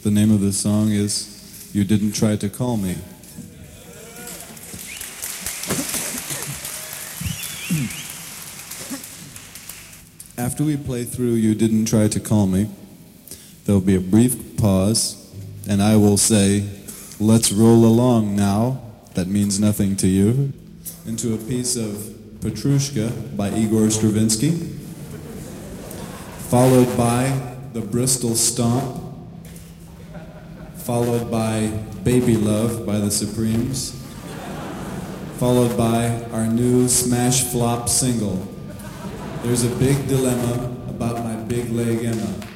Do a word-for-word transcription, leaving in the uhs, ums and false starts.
The name of the song is You Didn't Try to Call Me. After we play through You Didn't Try to Call Me, there will be a brief pause, and I will say, let's roll along now, that means nothing to you, into a piece of Petrushka by Igor Stravinsky, followed by the Bristol Stomp, followed by Baby Love by the Supremes, followed by our new smash flop single, There's a Big Dilemma About My Big Leg Emma.